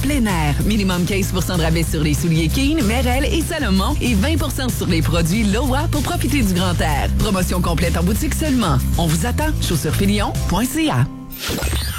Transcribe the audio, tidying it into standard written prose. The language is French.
Plein air, minimum 15% de rabais sur les souliers Keen, Merrell et Salomon et 20% sur les produits Loa pour profiter du grand air. Promotion complète en boutique seulement. On vous attend. Chaussurefilion.ca.